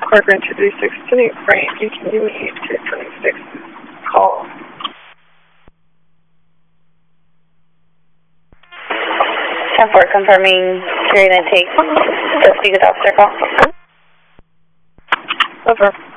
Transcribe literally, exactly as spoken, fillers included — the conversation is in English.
Parker two three six, City Frank, continue two twenty-six, call. ten four confirming hearing intake. The speakers officer call. Over.